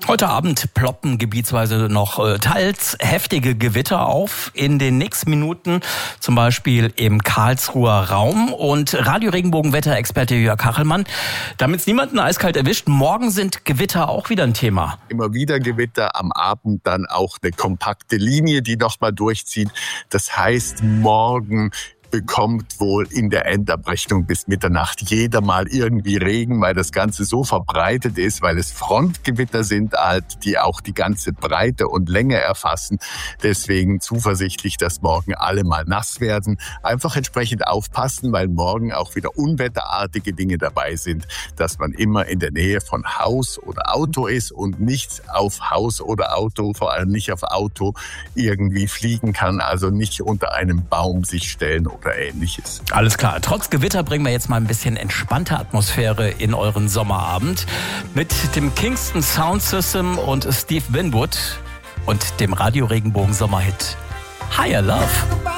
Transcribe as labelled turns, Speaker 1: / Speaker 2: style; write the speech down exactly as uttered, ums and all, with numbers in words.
Speaker 1: Heute Abend ploppen gebietsweise noch äh, teils heftige Gewitter auf. In den nächsten Minuten zum Beispiel im Karlsruher Raum. Und Radio-Regenbogen-Wetterexperte Jörg Kachelmann, damit es niemanden eiskalt erwischt, morgen sind Gewitter auch wieder ein Thema.
Speaker 2: Immer wieder Gewitter, am Abend dann auch eine kompakte Linie, die noch mal durchzieht. Das heißt, morgen bekommt wohl in der Endabrechnung bis Mitternacht jeder mal irgendwie Regen, weil das Ganze so verbreitet ist, weil es Frontgewitter sind, halt, die auch die ganze Breite und Länge erfassen. Deswegen zuversichtlich, dass morgen alle mal nass werden. Einfach entsprechend aufpassen, weil morgen auch wieder unwetterartige Dinge dabei sind, dass man immer in der Nähe von Haus oder Auto ist und nicht auf Haus oder Auto, vor allem nicht auf Auto, irgendwie fliegen kann, also nicht unter einem Baum sich stellen oder Ähnliches.
Speaker 1: Alles klar. Trotz Gewitter bringen wir jetzt mal ein bisschen entspannte Atmosphäre in euren Sommerabend mit dem Kingston Sound System und Steve Winwood und dem Radio Regenbogen Sommerhit Higher Love.